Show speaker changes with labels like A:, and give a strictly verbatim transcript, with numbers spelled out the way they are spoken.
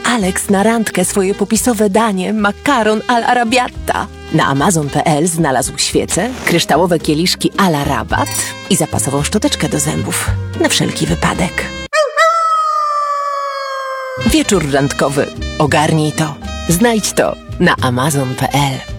A: Alex na randkę swoje popisowe danie makaron al arabiata. Na amazon kropka p l znalazł świece, kryształowe kieliszki a la rabat i zapasową szczoteczkę do zębów. Na wszelki wypadek. Wieczór randkowy. Ogarnij to. Znajdź to na amazon kropka p l.